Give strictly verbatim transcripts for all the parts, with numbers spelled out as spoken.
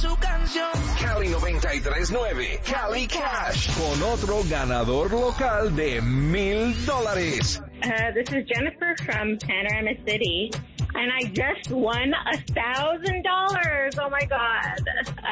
su canción. Cali noventa y tres nueve, Cali Cash, con otro ganador local de mil dólares. Uh, this is Jennifer from Panorama City, and I just won a thousand dollars. Oh my God.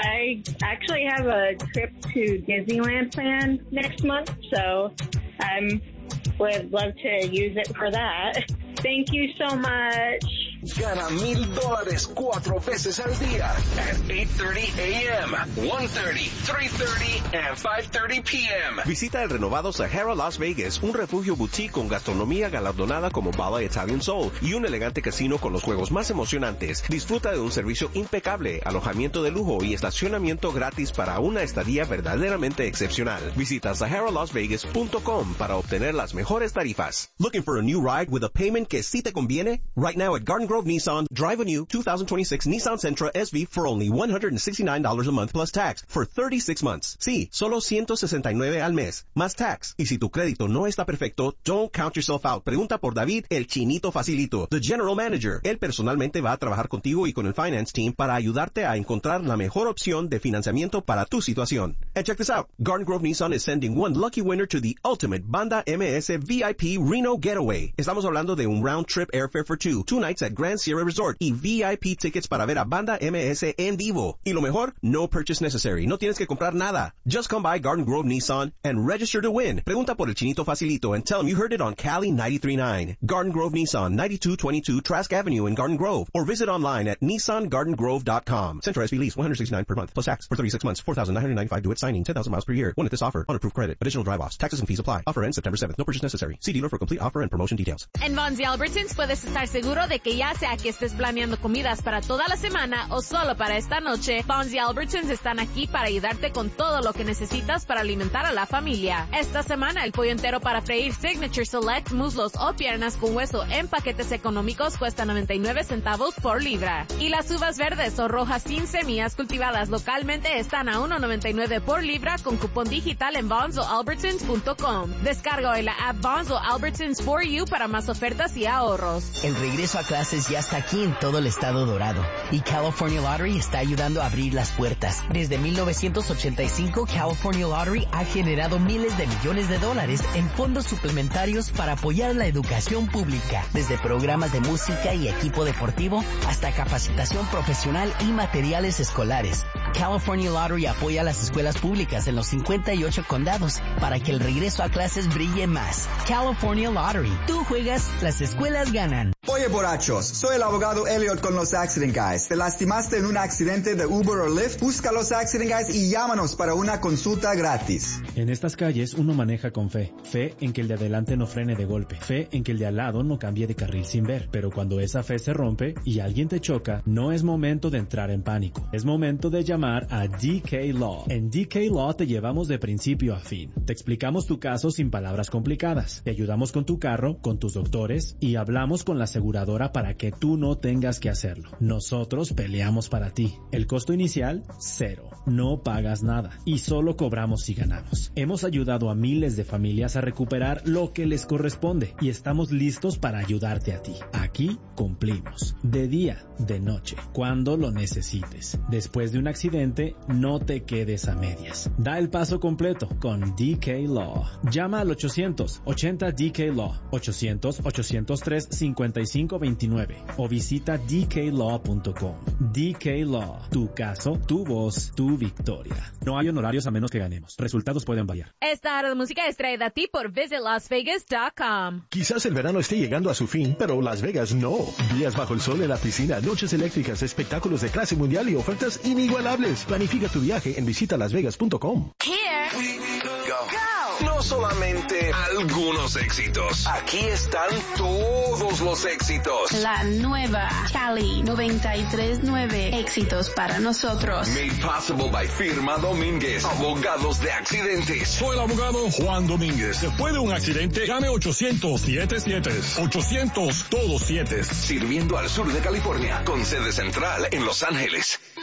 I actually have a trip to Disneyland planned next month, so I would love to use it for that. Thank you so much. Gana mil dólares cuatro veces al día at eight thirty a.m., one thirty, three thirty, and five thirty p.m. Visita el renovado Sahara Las Vegas, un refugio boutique con gastronomía galardonada como Bala Italian Soul y un elegante casino con los juegos más emocionantes. Disfruta de un servicio impecable, alojamiento de lujo y estacionamiento gratis para una estadía verdaderamente excepcional. Visita sahara las vegas punto com para obtener las mejores tarifas. Looking for a new ride with a payment que sí te conviene? Right now at Garden Grove Nissan, drive a new two thousand twenty-six Nissan Sentra S V for only one hundred sixty-nine dollars a month plus tax for thirty-six months. Sí, solo ciento sesenta y nueve al mes, más tax. Y si tu crédito no está perfecto, don't count yourself out. Pregunta por David, el chinito facilito, the general manager. Él personalmente va a trabajar contigo y con el finance team para ayudarte a encontrar la mejor opción de financiamiento para tu situación. And check this out. Garden Grove Nissan is sending one lucky winner to the ultimate Banda M S V I P Reno Getaway. Estamos hablando de un round trip airfare for two, two nights at Grand Sierra Resort y V I P tickets para ver a Banda M S en vivo. Y lo mejor, no purchase necessary. No tienes que comprar nada. Just come by Garden Grove Nissan and register to win. Pregunta por el chinito facilito and tell him you heard it on Cali ninety-three point nine. Garden Grove Nissan, ninety-two twenty-two Trask Avenue in Garden Grove, or visit online at nissan garden grove dot com. Sentra S V lease one hundred sixty-nine per month plus tax for thirty-six months, four thousand nine hundred ninety-five due at signing, ten thousand miles per year. One at this offer on approved credit. Additional drive-offs, taxes and fees apply. Offer ends September seventh. No purchase necessary. See dealer for complete offer and promotion details. En Vons y Albertsons puedes estar seguro de que ya sea que estés planeando comidas para toda la semana o solo para esta noche, Vons y Albertsons están aquí para ayudarte con todo lo que necesitas para alimentar a la familia. Esta semana el pollo entero para freír Signature Select, muslos o piernas con hueso en paquetes económicos cuesta noventa y nueve centavos por libra. Y las uvas verdes o rojas sin semillas cultivadas localmente están a uno noventa y nueve por libra con cupón digital en vons o albertsons punto com. Descarga hoy la app Vons o Albertsons for You para más ofertas y ahorros. El regreso a clases ya está aquí en todo el estado dorado y California Lottery está ayudando a abrir las puertas. Desde mil novecientos ochenta y cinco, California Lottery ha generado miles de millones de dólares en fondos suplementarios para apoyar la educación pública, desde programas de música y equipo deportivo hasta capacitación profesional y materiales escolares. California Lottery apoya a las escuelas públicas en los cincuenta y ocho condados para que el regreso a clases brille más. California Lottery. Tú juegas, las escuelas ganan. Oye, borrachos, soy el abogado Elliot con los Accident Guys. ¿Te lastimaste en un accidente de Uber o Lyft? Busca los Accident Guys y llámanos para una consulta gratis. En estas calles uno maneja con fe. Fe en que el de adelante no frene de golpe. Fe en que el de al lado no cambie de carril sin ver. Pero cuando esa fe se rompe y alguien te choca, no es momento de entrar en pánico. Es momento de llamar a D K Law. En D K Law te llevamos de principio a fin. Te explicamos tu caso sin palabras complicadas. Te ayudamos con tu carro, con tus doctores y hablamos con la aseguradora para que tú no tengas que hacerlo. Nosotros peleamos para ti. El costo inicial, cero. No pagas nada y solo cobramos si ganamos. Hemos ayudado a miles de familias a recuperar lo que les corresponde y estamos listos para ayudarte a ti. Aquí cumplimos. De día, de noche, cuando lo necesites. Después de un accidente, no te quedes a medias. Da el paso completo con D K Law. Llama al ochocientos ochenta D K Law, ochocientos ochocientos tres cincuenta y cinco veintinueve o visita d k law punto com. D K Law. Tu caso, tu voz, tu victoria. No hay honorarios a menos que ganemos. Resultados pueden variar. Esta hora de música es traída a ti por visit las vegas punto com. Quizás el verano esté llegando a su fin, pero Las Vegas no. Días bajo el sol en la piscina, noches eléctricas, espectáculos de clase mundial y ofertas inigualables. Planifica tu viaje en visita las vegas punto com. Here we go. Go. No solamente algunos éxitos. Aquí están todos los éxitos. La nueva Cali noventa y tres nueve. Éxitos para nosotros. Made possible by Firma Domínguez, abogados de accidentes. Soy el abogado Juan Domínguez. Después de un accidente, llame ochocientos siete siete. ochocientos todos siete. Sirviendo al sur de California, con sede central en Los Ángeles.